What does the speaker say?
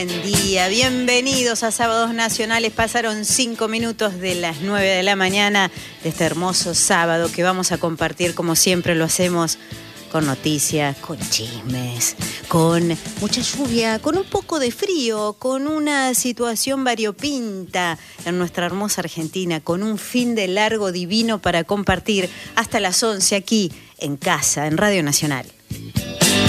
Buen día, bienvenidos a Sábados Nacionales. Pasaron 5 minutos de las 9 de la mañana de este hermoso sábado que vamos a compartir como siempre lo hacemos, con noticias, con chismes, con mucha lluvia, con un poco de frío, con una situación variopinta en nuestra hermosa Argentina, con un fin de largo divino para compartir hasta las 11 aquí en casa, en Radio Nacional.